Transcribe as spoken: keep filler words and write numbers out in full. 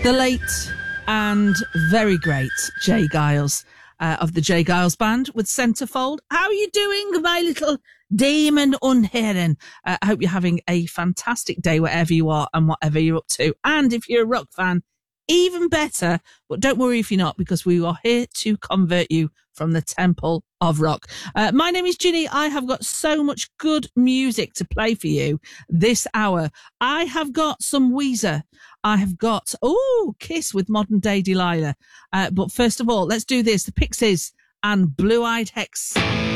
The late and very great Jay Giles uh, of the Jay Giles Band with Centerfold. How are you doing, my little Damon Unhearing? Uh, I hope you're having a fantastic day wherever you are and whatever you're up to. And if you're a rock fan, even better. But don't worry if you're not, because we are here to convert you from the temple of rock. Uh, my name is Ginny. I have got so much good music to play for you this hour. I have got some Weezer. I have got, oh, Kiss with Modern Day Delilah. Uh, but first of all, let's do this. The Pixies and Blue Eyed Hex.